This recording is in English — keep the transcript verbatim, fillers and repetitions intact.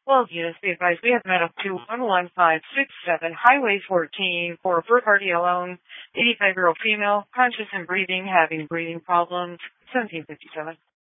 Well, units, be advised, we have met up to one one five six seven Highway fourteen for a third-party alone, eighty-five-year-old female, conscious and breathing, having breathing problems, seventeen fifty-seven.